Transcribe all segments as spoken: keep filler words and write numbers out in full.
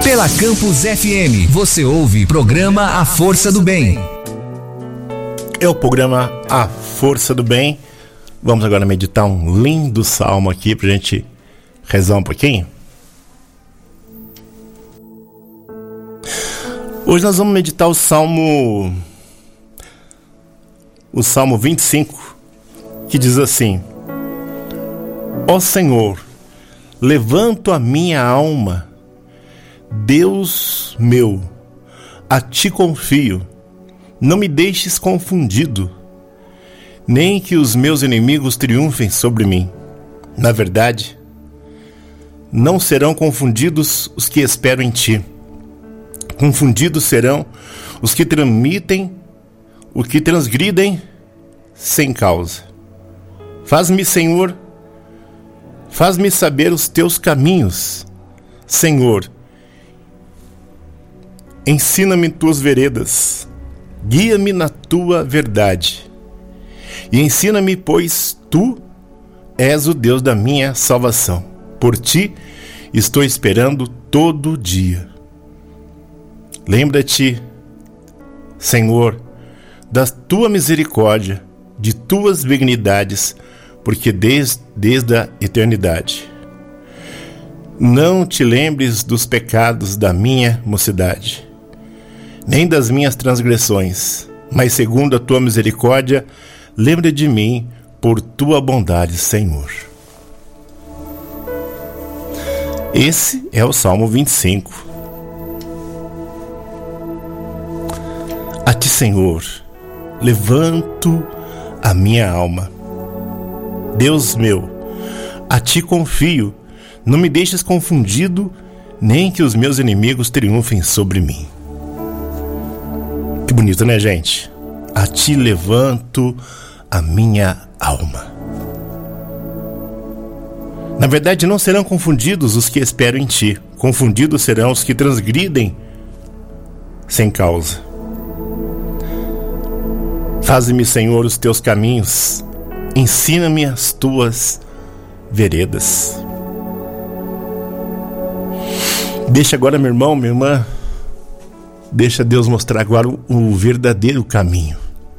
Pela Campus F M, você ouve programa A Força do Bem. É o programa A Força do Bem. Vamos agora meditar um lindo salmo aqui pra gente rezar um pouquinho. Hoje nós vamos meditar o salmo o salmo vinte e cinco, que diz assim: Ó Senhor, levanto a minha alma, Deus meu, a ti confio, não me deixes confundido, nem que os meus inimigos triunfem sobre mim. Na verdade, não serão confundidos os que esperam em ti. Confundidos serão os que tramitem, os que transgridem sem causa. Faz-me, Senhor, faz-me saber os teus caminhos, Senhor. Ensina-me tuas veredas, guia-me na tua verdade. E ensina-me, pois tu és o Deus da minha salvação. Por ti estou esperando todo dia. Lembra-te, Senhor, da tua misericórdia, de tuas benignidades, porque desde, desde a eternidade. Não te lembres dos pecados da minha mocidade, nem das minhas transgressões, mas segundo a tua misericórdia, lembra de mim por tua bondade, Senhor. Esse é o Salmo vinte e cinco. A ti, Senhor, levanto a minha alma. Deus meu, a ti confio, não me deixes confundido, nem que os meus inimigos triunfem sobre mim. Que bonito, né, gente? A ti levanto a minha alma. Na verdade, não serão confundidos os que esperam em ti. Confundidos serão os que transgridem sem causa. Faze-me, Senhor, os teus caminhos. Ensina-me as tuas veredas. Deixa agora, meu irmão, minha irmã, deixa Deus mostrar agora o, o verdadeiro caminho.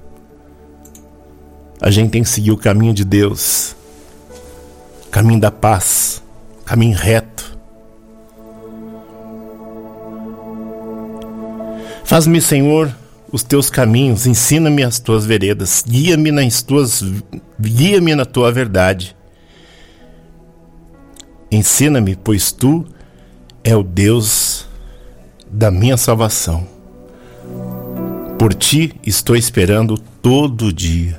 A gente tem que seguir o caminho de Deus, o caminho da paz, o caminho reto. Faz-me, Senhor, os teus caminhos, ensina-me as tuas veredas, guia-me nas tuas, guia-me na tua verdade. Ensina-me, pois tu é o Deus da minha salvação. Por ti estou esperando todo dia.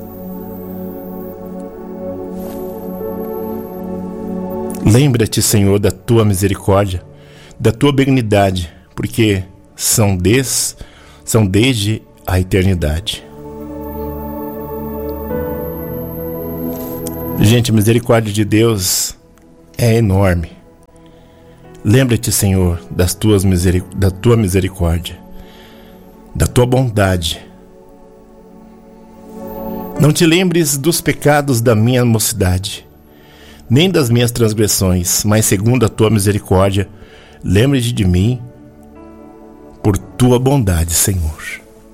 Lembra-te, Senhor, da tua misericórdia, da tua benignidade, porque são, des, são desde a eternidade. Gente, a misericórdia de Deus é enorme. Lembra-te, Senhor, das tuas miseric... da tua misericórdia, da tua bondade. Não te lembres dos pecados da minha mocidade, nem das minhas transgressões, mas segundo a tua misericórdia, lembra-te de mim por tua bondade, Senhor.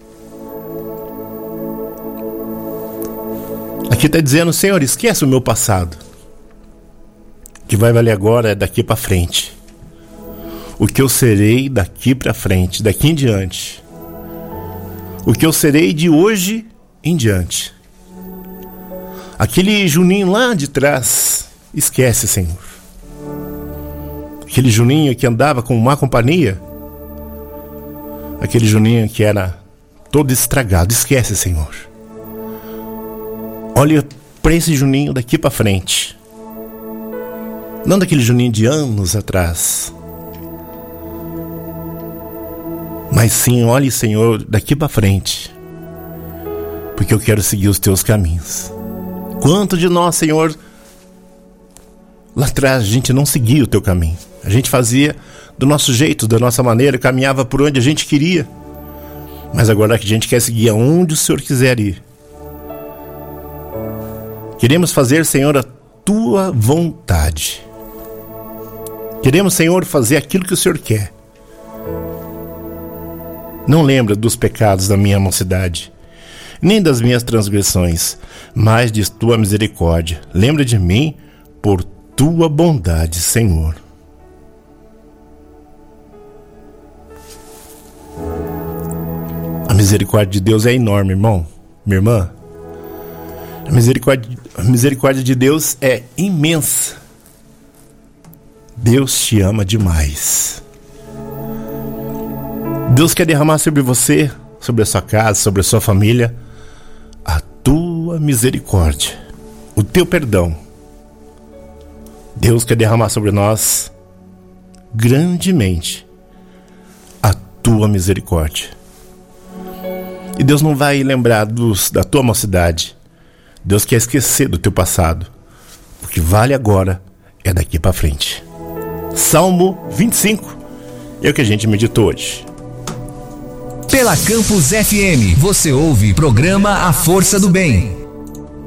Aqui está dizendo, Senhor, esquece o meu passado. O que vai valer agora é daqui para frente. O que eu serei daqui para frente, daqui em diante. O que eu serei de hoje em diante. Aquele Juninho lá de trás, esquece, Senhor. Aquele Juninho que andava com má companhia. Aquele Juninho que era todo estragado, esquece, Senhor. Olha para esse Juninho daqui para frente. Não daquele Juninho de anos atrás. Mas sim, olhe, Senhor, daqui para frente, porque eu quero seguir os teus caminhos. Quanto de nós, Senhor, lá atrás a gente não seguia o teu caminho. A gente fazia do nosso jeito, da nossa maneira, caminhava por onde a gente queria. Mas agora que a gente quer seguir aonde o Senhor quiser ir. Queremos fazer, Senhor, a tua vontade. Queremos, Senhor, fazer aquilo que o Senhor quer. Não lembra dos pecados da minha mocidade, nem das minhas transgressões, mas de tua misericórdia. Lembra de mim por tua bondade, Senhor. A misericórdia de Deus é enorme, irmão, minha irmã. A misericórdia, a misericórdia de Deus é imensa. Deus te ama demais. Deus quer derramar sobre você, sobre a sua casa, sobre a sua família, a tua misericórdia, o teu perdão. Deus quer derramar sobre nós grandemente a tua misericórdia. E Deus não vai lembrar dos, da tua mocidade. Deus quer esquecer do teu passado. O que vale agora é daqui para frente. Salmo vinte e cinco é o que a gente meditou hoje. Pela Campus F M, você ouve programa A Força do Bem.